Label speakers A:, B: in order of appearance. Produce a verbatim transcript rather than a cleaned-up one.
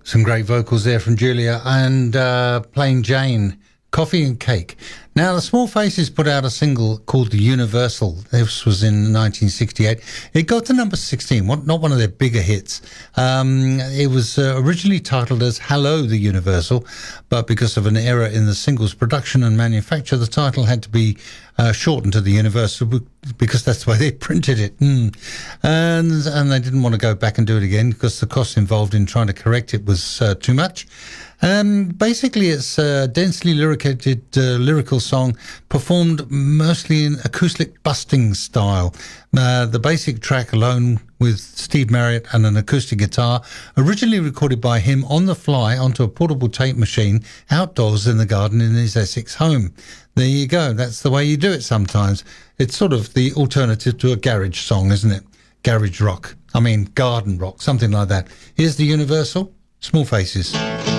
A: Some great vocals there from Julia and uh, Plain Jane, Coffee and Cake. Now, the Small Faces put out a single called The Universal. This was in nineteen sixty-eight. It got to number sixteen, not one of their bigger hits. Um, it was uh, originally titled as Hello, The Universal, but because of an error in the single's production and manufacture, the title had to be uh, shortened to The Universal because that's the way they printed it. Mm. And, and they didn't want to go back and do it again because the cost involved in trying to correct it was uh, too much. Um, basically, it's a densely lyricated uh, lyrical song performed mostly in acoustic busting style. Uh, the basic track alone with Steve Marriott and an acoustic guitar, originally recorded by him on the fly onto a portable tape machine outdoors in the garden in his Essex home. There you go. That's the way you do it sometimes. It's sort of the alternative to a garage song, isn't it? Garage rock. I mean, garden rock, something like that. Here's The Universal, Small Faces.